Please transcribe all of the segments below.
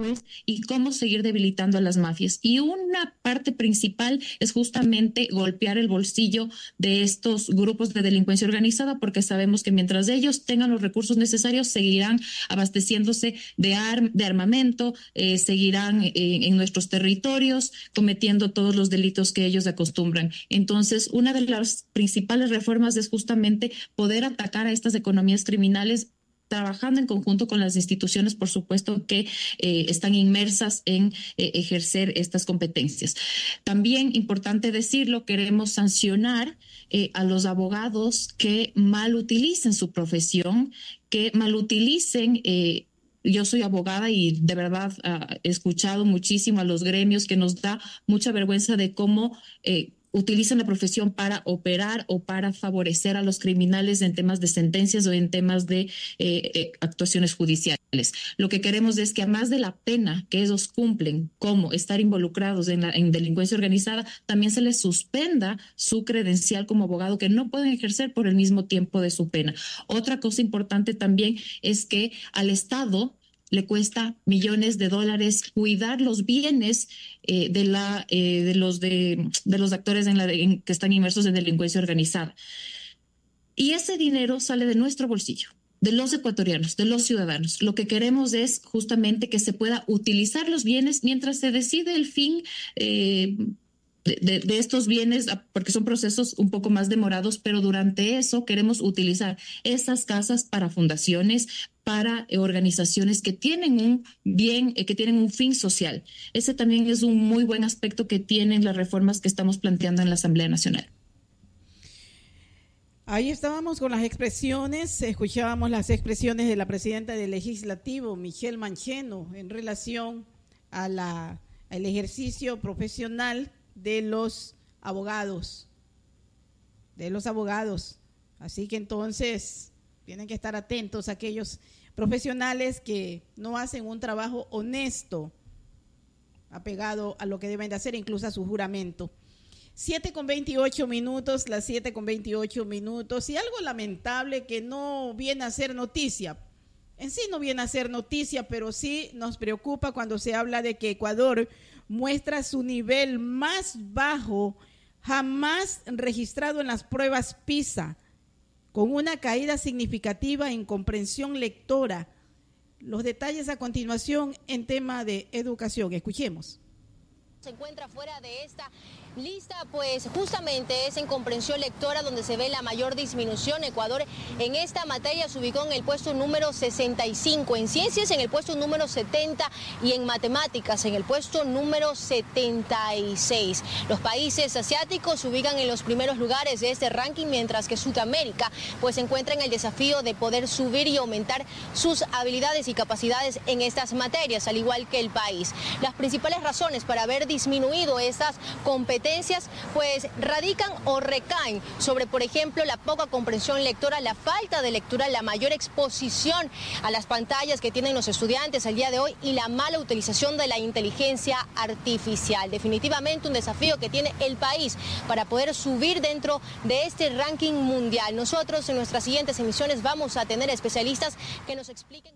es y cómo seguir debilitando a las mafias. Y una parte principal es justamente golpear el bolsillo de estos grupos de delincuencia organizada, porque sabemos que mientras ellos tengan los recursos necesarios, seguirán abasteciéndose de armamento, seguirán en nuestros territorios cometiendo todos los delitos que ellos acostumbran. Entonces, una de las principales reformas es justamente poder atacar a estas economías criminales trabajando en conjunto con las instituciones, por supuesto, que están inmersas en ejercer estas competencias. También, importante decirlo, queremos sancionar a los abogados que mal utilicen su profesión, que mal utilicen yo soy abogada y de verdad he escuchado muchísimo a los gremios que nos da mucha vergüenza de cómo utilizan la profesión para operar o para favorecer a los criminales en temas de sentencias o en temas de actuaciones judiciales. Lo que queremos es que, además de la pena que ellos cumplen, como estar involucrados en delincuencia organizada, también se les suspenda su credencial como abogado, que no pueden ejercer por el mismo tiempo de su pena. Otra cosa importante también es que al Estado le cuesta millones de dólares cuidar los bienes de los actores que están inmersos en delincuencia organizada. Y ese dinero sale de nuestro bolsillo, de los ecuatorianos, de los ciudadanos. Lo que queremos es justamente que se pueda utilizar los bienes mientras se decide el fin de estos bienes, porque son procesos un poco más demorados, pero durante eso queremos utilizar esas casas para fundaciones, para organizaciones que tienen un bien, que tienen un fin social. Ese también es un muy buen aspecto que tienen las reformas que estamos planteando en la Asamblea Nacional. Ahí estábamos con las expresiones, escuchábamos las expresiones de la presidenta del Legislativo, Michelle Mancheno, en relación al ejercicio profesional de los abogados. Así que entonces tienen que estar atentos a aquellos profesionales que no hacen un trabajo honesto, apegado a lo que deben de hacer, incluso a su juramento. 7:28 minutos, las 7:28 minutos, y algo lamentable que no viene a ser noticia. En sí no viene a ser noticia, pero sí nos preocupa cuando se habla de que Ecuador muestra su nivel más bajo jamás registrado en las pruebas PISA, con una caída significativa en comprensión lectora. Los detalles a continuación en tema de educación. Escuchemos. Se encuentra fuera de esta lista, pues justamente es en comprensión lectora donde se ve la mayor disminución. Ecuador en esta materia se ubicó en el puesto número 65, en ciencias en el puesto número 70 y en matemáticas en el puesto número 76. Los países asiáticos se ubican en los primeros lugares de este ranking, mientras que Sudamérica pues se encuentra en el desafío de poder subir y aumentar sus habilidades y capacidades en estas materias, al igual que el país. Las principales razones para haber disminuido estas competencias pues radican o recaen sobre, por ejemplo, la poca comprensión lectora, la falta de lectura, la mayor exposición a las pantallas que tienen los estudiantes al día de hoy y la mala utilización de la inteligencia artificial. Definitivamente un desafío que tiene el país para poder subir dentro de este ranking mundial. Nosotros en nuestras siguientes emisiones vamos a tener especialistas que nos expliquen.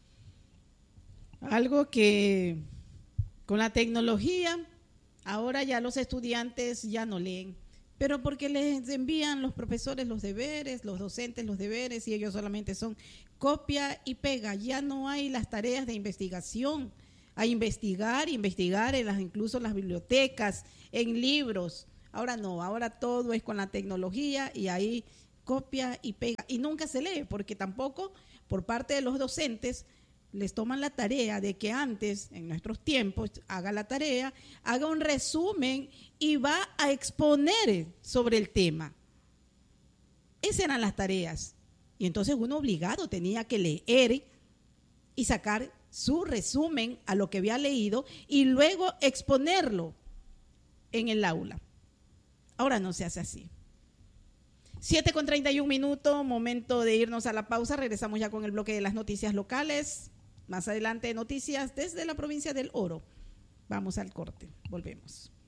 Algo que con la tecnología ahora ya los estudiantes ya no leen, pero porque les envían los profesores los deberes, los docentes los deberes, y ellos solamente son copia y pega. Ya no hay las tareas de investigación, a investigar incluso en las bibliotecas, en libros. Ahora no, ahora todo es con la tecnología y ahí copia y pega. Y nunca se lee, porque tampoco por parte de los docentes les toman la tarea de que antes, en nuestros tiempos, haga la tarea, haga un resumen y va a exponer sobre el tema. Esas eran las tareas. Y entonces uno obligado tenía que leer y sacar su resumen a lo que había leído y luego exponerlo en el aula. Ahora no se hace así. 7:31 minutos, momento de irnos a la pausa. Regresamos ya con el bloque de las noticias locales. Más adelante, noticias desde la provincia del Oro. Vamos al corte, volvemos.